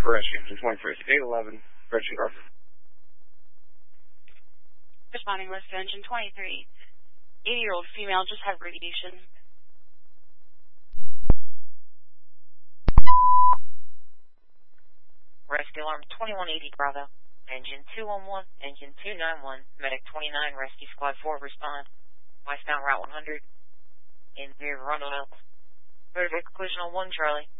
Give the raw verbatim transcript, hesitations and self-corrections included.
for rescue, engine twenty-three, eight eleven, rescue car. Responding rescue engine twenty-three. eighty-year-old female just had radiation. Rescue alarm twenty-one eighty Bravo. Engine two one one, engine two nine one, medic twenty-nine, rescue squad four respond. Westbound route one hundred. In rear run on Motor vehicle collision on one Charlie.